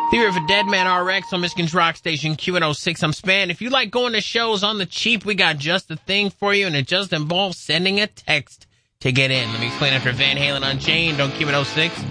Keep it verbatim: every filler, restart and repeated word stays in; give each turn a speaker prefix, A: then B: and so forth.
A: Theory of a Dead Man R X on Michigan's Rock Station Q one oh six. I'm Span. If you like going to shows on the cheap, we got just the thing for you, and it just involves sending a text to get in. Let me explain after Van Halen Unchained on Q one oh six.